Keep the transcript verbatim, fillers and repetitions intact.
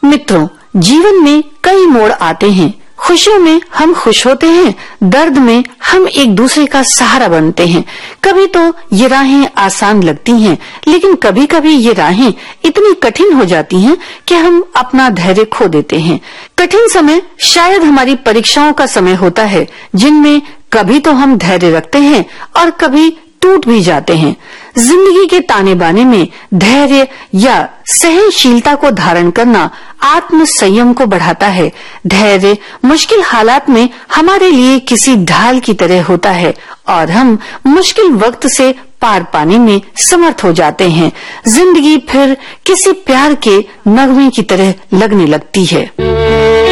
मित्रों, जीवन में कई मोड़ आते हैं। खुशियों में हम खुश होते हैं, दर्द में हम एक दूसरे का सहारा बनते हैं। कभी तो ये राहें आसान लगती हैं, लेकिन कभी कभी ये राहें इतनी कठिन हो जाती हैं कि हम अपना धैर्य खो देते हैं। कठिन समय शायद हमारी परीक्षाओं का समय होता है, जिनमें कभी तो हम धैर्य रखते हैं और कभी टूट भी जाते हैं। जिंदगी के ताने बाने में धैर्य या सहनशीलता को धारण करना आत्म संयम को बढ़ाता है। धैर्य मुश्किल हालात में हमारे लिए किसी ढाल की तरह होता है और हम मुश्किल वक्त से पार पाने में समर्थ हो जाते हैं। जिंदगी फिर किसी प्यार के नगमे की तरह लगने लगती है।